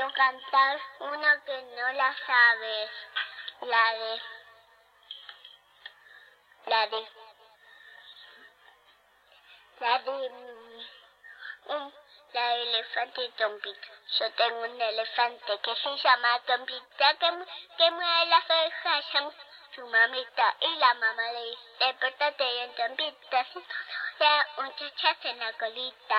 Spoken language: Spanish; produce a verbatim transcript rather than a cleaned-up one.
quiero cantar una que no la sabes. La de... La de... La de... Un, la de elefante y Tompita. Yo tengo un elefante que se llama Tompita, que, que mueve las orejas a su mamita. Y la mamá le dice, despertate bien, Tompita, si no, o sea, un chachazo en la colita.